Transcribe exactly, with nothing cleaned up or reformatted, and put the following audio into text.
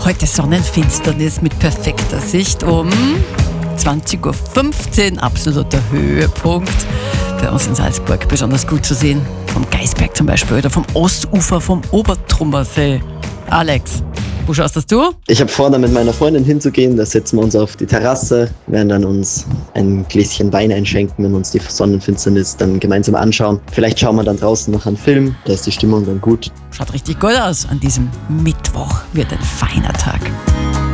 Heute Sonnenfinsternis mit perfekter Sicht um zwanzig Uhr fünfzehn, absoluter Höhepunkt. Bei uns in Salzburg besonders gut zu sehen. Vom Geisberg zum Beispiel oder vom Ostufer, vom Obertrummersee. Alex, wo schaust das du? Ich habe vor, da mit meiner Freundin hinzugehen. Da setzen wir uns auf die Terrasse, werden dann uns ein Gläschen Wein einschenken, wenn wir uns die Sonnenfinsternis dann gemeinsam anschauen. Vielleicht schauen wir dann draußen noch einen Film, da ist die Stimmung dann gut. Schaut richtig gut aus. An diesem Mittwoch wird ein feiner Tag.